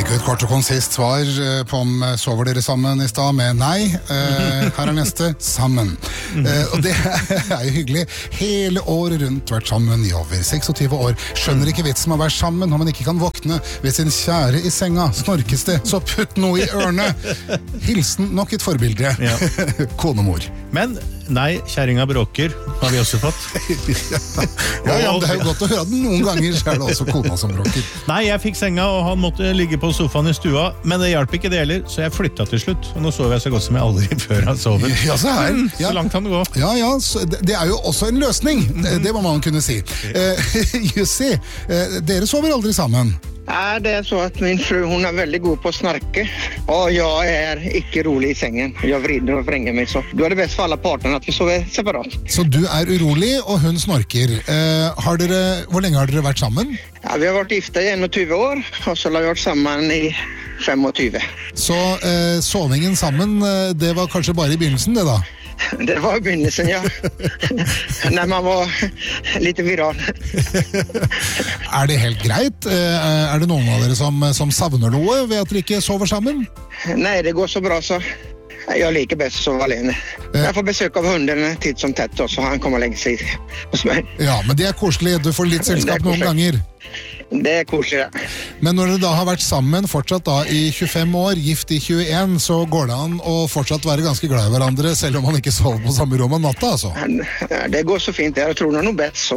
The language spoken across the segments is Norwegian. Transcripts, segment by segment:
Fikk jo et kort og konsist svar på om sover dere sammen i sted med nei. Her neste, sammen. Og det jo hyggelig. Hele året rundt vært sammen i over 26 år. Skjønner ikke vitsen med å være sammen når man ikke kan våkne ved sin kjære i senga. Snorkes det, så putt noe i ørene. Hilsen nok et forbilde. Ja. Konemor. Men nei, kjæringa bråker, har vi også fått. ja, det jo godt å høre at noen ganger så det også kona som bråker. Nei, jeg fikk senga, og han måtte ligge på sofaen i stua, men det hjalp ikke det heller, så jeg flyttet til slutt. Og nå sover jeg så godt som jeg aldri før har sovet. Ja, så her. Ja. Så langt kan det gå. Ja, det jo også en løsning. Det må man kunne si. Jussi, dere sover aldri sammen. Det så att min fru hon väldigt god på att snarka och jag inte rolig i sängen. Jag vrider och vränger mig så. Då det bäst för alla parterna att vi sover separat. Så du urolig och hun snorker. Hvor lenge har dere vært sammen? Ja, vi har varit gifta i 21 år och så har vi varit samman i 25. Så sovningen sammen, det var kanskje bare i begynnelsen det da? Det var i begynnelsen, ja. När man var lite viral. Det helt greit? Det noen av dere som savner noe ved at dere ikke sover sammen? Nej, det går så bra så. Jag liker bäst att sova alene. Jag får besök av hunden titt som tätt så han kommer lägga sig hos mig. Ja, men det koselig. Du får litt selskap noen ganger. Det koselig, ja. Men når dere da har vært sammen fortsatt da i 25 år, gift i 21, så går det an å fortsatt være ganske glad i hverandre, selv om man ikke sover på samme rom om natta, altså. Det går så fint. Jeg tror det noe best så.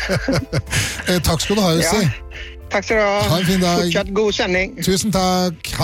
Takk skal du ha, Jussi. Ja. Takk skal du ha. Ha en fin dag. Fortsatt god sending. Tusen takk.